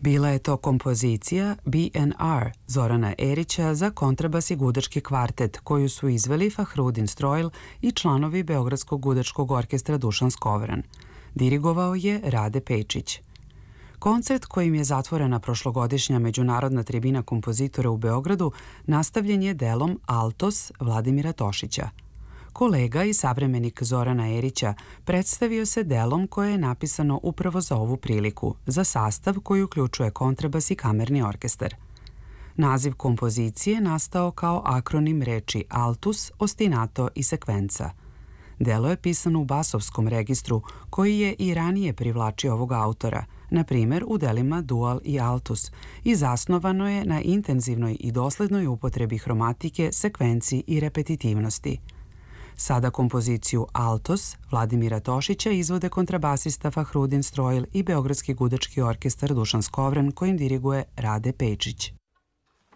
Bila je to kompozicija BNR Zorana Erića za kontrabas i gudački kvartet koju su izveli Fahrudin Strojl i članovi Beogradskog gudačkog orkestra Dušan Skovran. Dirigovao je Rade Pejčić. Koncert kojim je zatvorena prošlogodišnja međunarodna tribina kompozitora u Beogradu nastavljen je delom Altos Vladimira Tošića. Kolega i savremenik Zorana Erića predstavio se delom koje je napisano upravo za ovu priliku, za sastav koji uključuje kontrabas i kamerni orkestar. Naziv kompozicije nastao kao akronim reči altus, ostinato i sekvenca. Delo je pisano u basovskom registru koji je i ranije privlačio ovog autora, na primjer u delima dual i altus, i zasnovano je na intenzivnoj i doslednoj upotrebi hromatike, sekvenci i repetitivnosti. Sada kompoziciju Altos Vladimira Tošića izvode kontrabasista Fahrudin Strojl i Beogradski gudački orkestar Dušan Skovran kojim diriguje Rade Pejčić.